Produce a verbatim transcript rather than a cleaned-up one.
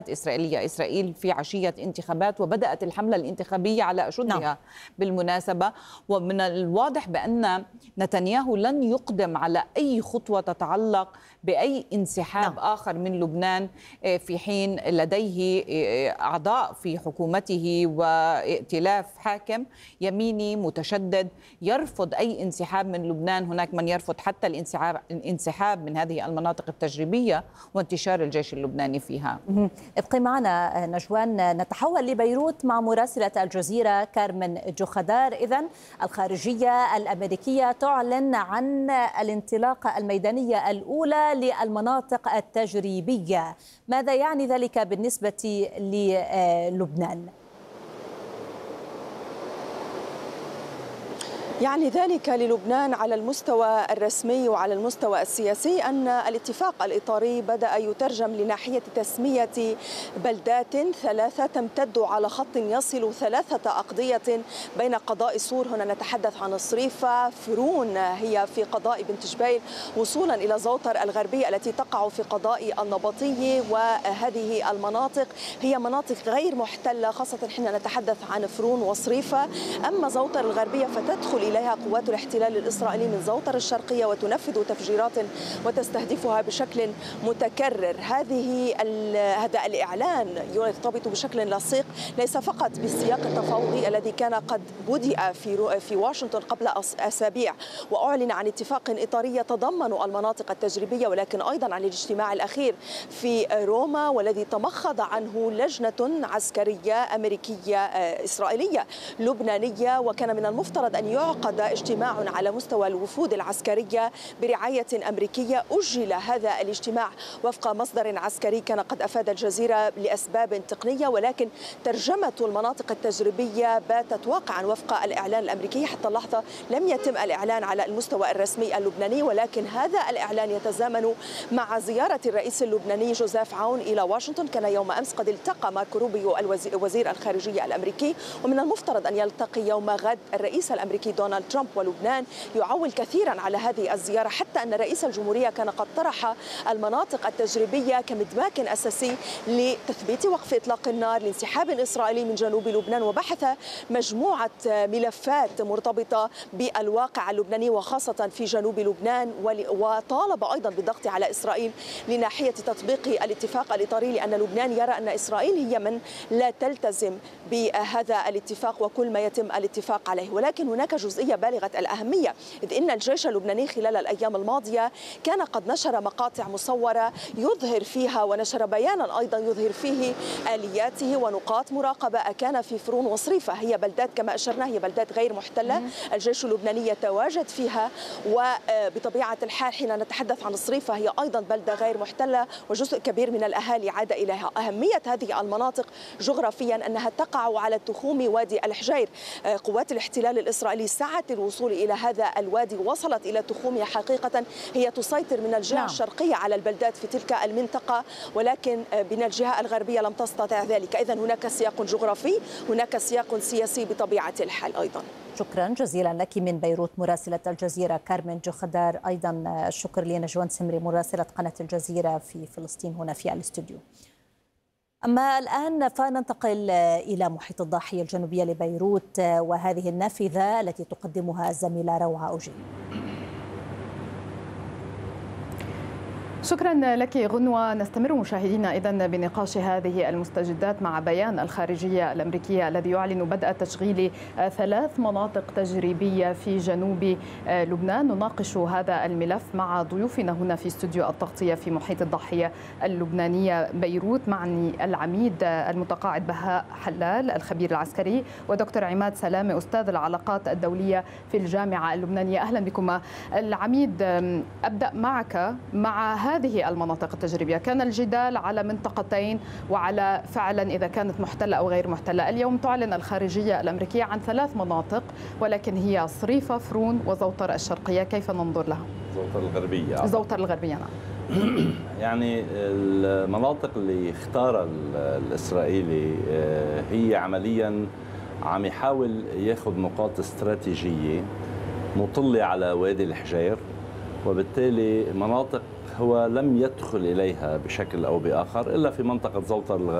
إسرائيلية. إسرائيل في عشية انتخابات وبدأت الحملة الانتخابية على أشدها نعم. بالمناسبة، ومن الواضح بأن نتنياهو لن يقدم على أي خطوة تتعلق بأي انسحاب نعم. آخر من لبنان، في حين لديه أعضاء في حكومته وائتلاف حاكم يميني متشدد يرفض أي انسحاب من لبنان. هناك من يرفض حتى الانسحاب من هذه المناطق التجريبية وانتشار الجيش اللبناني فيها. ابقي معنا نجوان. نتحول لبيروت مع مراسلة الجزيرة كارمن جوخدار. إذن الخارجية الأمريكية تعلن عن الانطلاقة الميدانية الأولى للمناطق التجريبية، ماذا يعني ذلك بالنسبة للبنان؟ يعني ذلك للبنان على المستوى الرسمي وعلى المستوى السياسي أن الاتفاق الإطاري بدأ يترجم لناحية تسمية بلدات ثلاثة تمتد على خط يصل ثلاثة أقضية بين قضاء صور، هنا نتحدث عن صريفة، فرون هي في قضاء بنت جبيل، وصولا إلى زوطر الغربية التي تقع في قضاء النبطية. وهذه المناطق هي مناطق غير محتلة، خاصة حين نتحدث عن فرون وصريفة. أما زوطر الغربية فتدخل إليها قوات الاحتلال الإسرائيلي من زوطر الشرقية وتنفذ تفجيرات وتستهدفها بشكل متكرر. هذه هذا الإعلان يرتبط بشكل لصيق ليس فقط بالسياق التفاوضي الذي كان قد بدأ في في واشنطن قبل أسابيع وأعلن عن اتفاق إطاري يتضمن المناطق التجريبية، ولكن أيضا عن الاجتماع الأخير في روما والذي تمخض عنه لجنة عسكرية أمريكية إسرائيلية لبنانية، وكان من المفترض أن يعقد عقد اجتماع على مستوى الوفود العسكرية برعاية أمريكية. أجل هذا الاجتماع وفق مصدر عسكري كان قد أفاد الجزيرة لأسباب تقنية، ولكن ترجمة المناطق التجريبية باتت واقعا وفق الإعلان الأمريكي. حتى اللحظة لم يتم الإعلان على المستوى الرسمي اللبناني، ولكن هذا الإعلان يتزامن مع زيارة الرئيس اللبناني جوزيف عون إلى واشنطن. كان يوم أمس قد التقى ماركو روبيو وزير الخارجية الأمريكي، ومن المفترض أن يلتقي يوم غد الرئيس الأمريكي دونالد ترامب. ولبنان يعول كثيرا على هذه الزيارة، حتى أن رئيس الجمهورية كان قد طرح المناطق التجريبية كمدماك أساسي لتثبيت وقف إطلاق النار لانسحاب إسرائيلي من جنوب لبنان، وبحث مجموعة ملفات مرتبطة بالواقع اللبناني وخاصة في جنوب لبنان، وطالب أيضا بالضغط على إسرائيل لناحية تطبيق الاتفاق الإطاري، لأن لبنان يرى أن إسرائيل هي من لا تلتزم بهذا الاتفاق وكل ما يتم الاتفاق عليه. ولكن هناك جزئية بالغة الأهمية، إذ إن الجيش اللبناني خلال الأيام الماضية كان قد نشر مقاطع مصورة يظهر فيها ونشر بيانا أيضا يظهر فيه آلياته ونقاط مراقبة كان في فرون وصريفة. هي بلدات كما أشرنا هي بلدات غير محتلة، الجيش اللبناني يتواجد فيها، وبطبيعة الحال حين نتحدث عن صريفة هي أيضا بلدة غير محتلة وجزء كبير من الأهالي عاد إليها. أهمية هذه المناطق جغرافيا أنها تقع على تخوم وادي الحجير. قوات الاحتلال الإسرائيلي سعت للوصول إلى هذا الوادي، وصلت إلى تخومه. حقيقة هي تسيطر من الجهة نعم. الشرقية على البلدات في تلك المنطقة، ولكن من الجهة الغربية لم تستطع ذلك. إذن هناك سياق جغرافي، هناك سياق سياسي بطبيعة الحال أيضا. شكرا جزيلا لك من بيروت مراسلة الجزيرة كارمن جوخدار. أيضا الشكر لنجوان سمري مراسلة قناة الجزيرة في فلسطين هنا في الاستوديو. أما الآن فننتقل إلى محيط الضاحية الجنوبية لبيروت وهذه النافذة التي تقدمها الزميلة روعة أوجي. شكرا لك غنوة. نستمر مشاهدينا إذن بنقاش هذه المستجدات مع بيان الخارجية الأمريكية الذي يعلن بدء تشغيل ثلاث مناطق تجريبية في جنوب لبنان. نناقش هذا الملف مع ضيوفنا هنا في استوديو التغطية في محيط الضاحية اللبنانية بيروت. معني العميد المتقاعد بهاء حلال الخبير العسكري، ودكتور عماد سلامة أستاذ العلاقات الدولية في الجامعة اللبنانية. أهلا بكم. العميد، أبدأ معك. مع هذه المناطق التجريبية كان الجدال على منطقتين وعلى فعلا إذا كانت محتلة أو غير محتلة. اليوم تعلن الخارجية الأمريكية عن ثلاث مناطق، ولكن هي صريفة، فرون، وزوطر الشرقية. كيف ننظر لها؟ زوطر الغربية. زوطر الغربية نعم. يعني المناطق اللي اختارها الإسرائيلي هي عمليا عم يحاول ياخذ نقاط استراتيجية مطلة على وادي الحجير، وبالتالي مناطق هو لم يدخل إليها بشكل أو بآخر إلا في منطقة زوطر الغربية